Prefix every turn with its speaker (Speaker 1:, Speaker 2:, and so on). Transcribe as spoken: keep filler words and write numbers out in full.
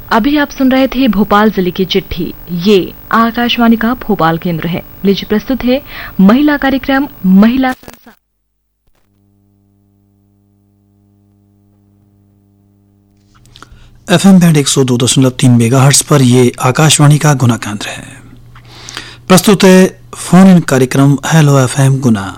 Speaker 1: अभी आप सुन रहे थे भोपाल जिले की चिट्ठी। ये आकाशवाणी का भोपाल केंद्र है। लीजिए प्रस्तुत है महिला कार्यक्रम महिला संसार।
Speaker 2: एफएम बैंड एक सौ दो दशमलव तीन मेगाहर्ट्ज पर ये आकाशवाणी का गुना केंद्र है। प्रस्तुत है फोन इन कार्यक्रम हेलो एफएम गुना।